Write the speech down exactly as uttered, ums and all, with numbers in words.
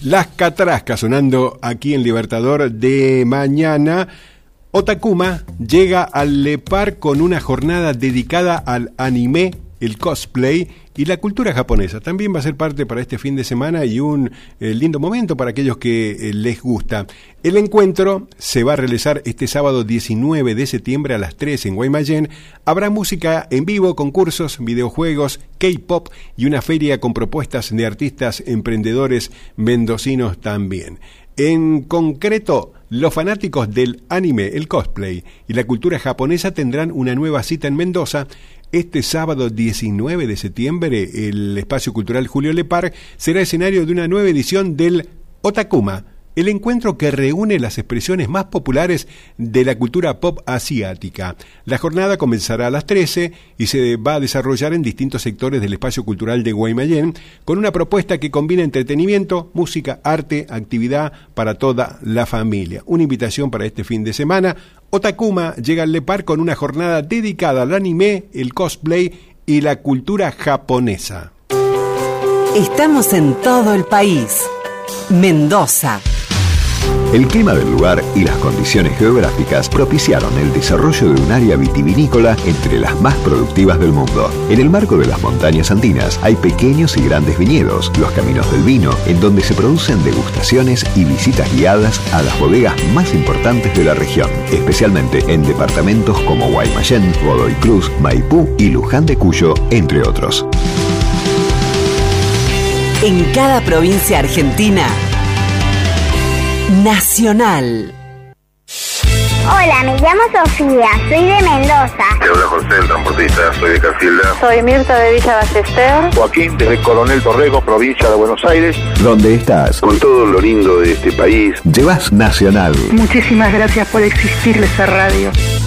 Las Catrascas sonando aquí en Libertador de mañana. Otakuma llega al Lepar con una jornada dedicada al anime, el cosplay y la cultura japonesa. También va a ser parte para este fin de semana y un eh, lindo momento para aquellos que eh, les gusta. El encuentro se va a realizar este sábado diecinueve de septiembre a las tres en Guaymallén. Habrá música en vivo, concursos, videojuegos, K-pop y una feria con propuestas de artistas emprendedores mendocinos también. En concreto, los fanáticos del anime, el cosplay y la cultura japonesa tendrán una nueva cita en Mendoza. Este sábado diecinueve de septiembre, el Espacio Cultural Julio Lepar será escenario de una nueva edición del Otakuma, el encuentro que reúne las expresiones más populares de la cultura pop asiática. La jornada comenzará a las trece y se va a desarrollar en distintos sectores del Espacio Cultural de Guaymallén, con una propuesta que combina entretenimiento, música, arte, actividad para toda la familia. Una invitación para este fin de semana. Otakuma llega al Lepar con una jornada dedicada al anime, el cosplay y la cultura japonesa. Estamos en todo el país. Mendoza. El clima del lugar y las condiciones geográficas propiciaron el desarrollo de un área vitivinícola entre las más productivas del mundo. En el marco de las montañas andinas hay pequeños y grandes viñedos, los caminos del vino, en donde se producen degustaciones y visitas guiadas a las bodegas más importantes de la región, especialmente en departamentos como Guaymallén, Godoy Cruz, Maipú y Luján de Cuyo, entre otros. En cada provincia argentina, Nacional. Hola, me llamo Sofía, soy de Mendoza. Te habla José, el transportista, soy de Casilda. Soy Mirta de Villa Ballester. Joaquín, desde Coronel Torrego, provincia de Buenos Aires. ¿Dónde estás? Con todo lo lindo de este país. Llevas Nacional. Muchísimas gracias por existir esa radio.